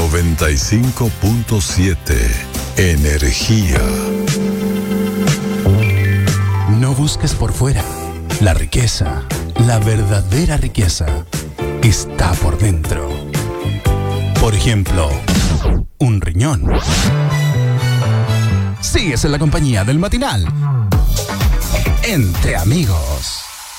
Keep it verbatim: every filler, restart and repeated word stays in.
noventa y cinco punto siete. Energía. No busques por fuera. La riqueza, la verdadera riqueza, está por dentro. Por ejemplo, un riñón. Sigues en la compañía del matinal. Entre amigos.